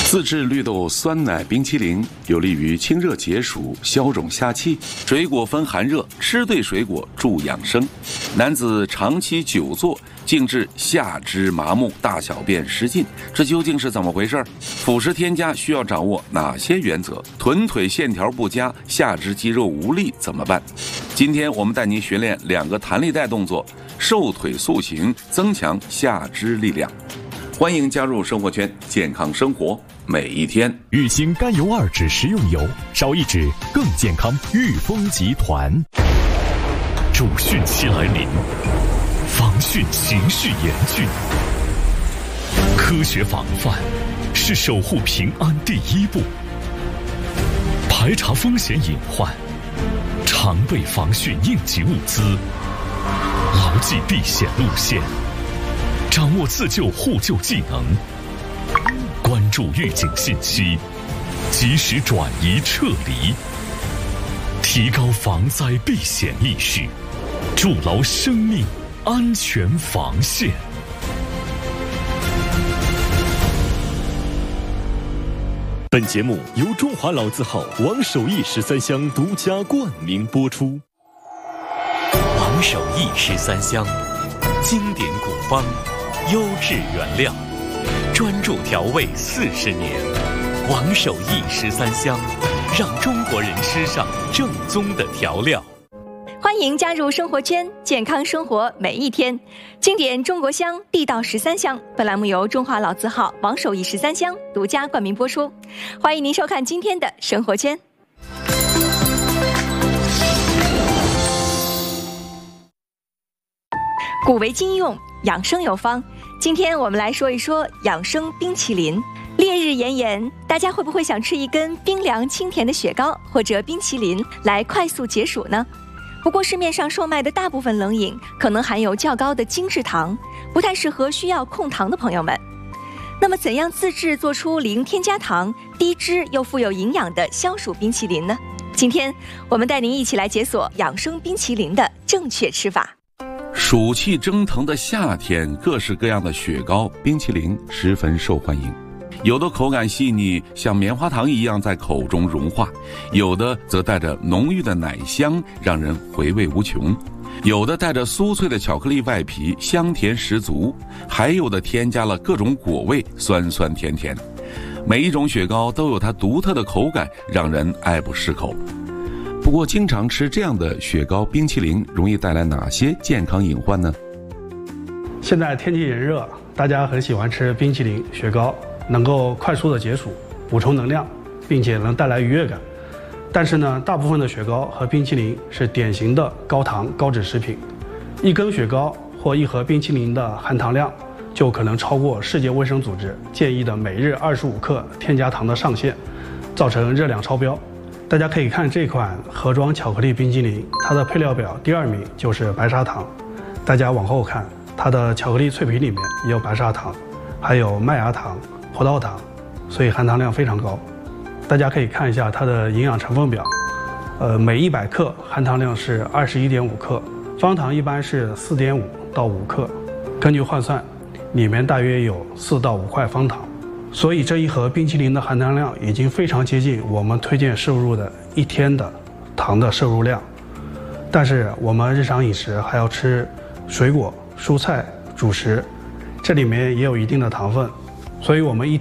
自制绿豆酸奶冰淇淋有利于清热解暑、消肿下气。水果分寒热，吃对水果助养生。男子长期久坐，竟致下肢麻木、大小便失禁，这究竟是怎么回事？辅食添加需要掌握哪些原则？臀腿线条不佳、下肢肌肉无力怎么办？今天我们带您学练2个弹力带动作，瘦腿塑形，增强下肢力量。欢迎加入生活圈，健康生活每一天。 玉兴甘油2酯食用油，少1酯更健康。裕丰集团。主汛期来临，防汛形势严峻，科学防范是守护平安第一步。排查风险隐患，常备防汛应急物资，牢记避险路线，掌握自救互救技能，关注预警信息，及时转移撤离，提高防灾避险意识，筑牢生命安全防线。本节目由中华老字号王守义13香独家冠名播出。 王守义13香，经典古方，优质原料，专注调味40年。王守义13香，让中国人吃上正宗的调料。 欢迎加入生活圈，健康生活每一天。经典中国香，地道13香。本栏目由中华老字号王守义13香独家冠名播出。欢迎您收看今天的生活圈。古为今用，养生有方。今天我们来说一说养生冰淇淋。烈日炎炎，大家会不会想吃一根冰凉清甜的雪糕或者冰淇淋来快速解暑呢？不过市面上售卖的大部分冷饮可能含有较高的精制糖，不太适合需要控糖的朋友们。那么怎样自制做出零添加糖、低脂又富有营养的消暑冰淇淋呢？今天我们带您一起来解锁养生冰淇淋的正确吃法。 暑气蒸腾的夏天，各式各样的雪糕、冰淇淋十分受欢迎。有的口感细腻，像棉花糖一样在口中融化；有的则带着浓郁的奶香，让人回味无穷；有的带着酥脆的巧克力外皮，香甜十足；还有的添加了各种果味，酸酸甜甜。每一种雪糕都有它独特的口感，让人爱不释口。不过，经常吃这样的雪糕、冰淇淋，容易带来哪些健康隐患呢？ 现在天气炎热，大家很喜欢吃冰淇淋、雪糕，能够快速的解暑，补充能量，并且能带来愉悦感。但是呢，大部分的雪糕和冰淇淋是典型的高糖高脂食品，一根雪糕或一盒冰淇淋的含糖量就可能超过世界卫生组织建议的每日25克添加糖的上限，造成热量超标。大家可以看这款盒装巧克力冰淇淋，它的配料表第2名就是白砂糖。大家往后看，它的巧克力脆皮里面也有白砂糖，还有麦芽糖、葡萄糖，所以含糖量非常高。大家可以看一下它的营养成分表，每100克含糖量是21.5克，方糖一般是4.5到5克，根据换算，里面大约有4到5块方糖。所以这一盒冰淇淋的含糖量已经非常接近我们推荐摄入的1天的糖的摄入量。但是我们日常饮食还要吃水果、蔬菜、主食，这里面也有一定的糖分，所以我们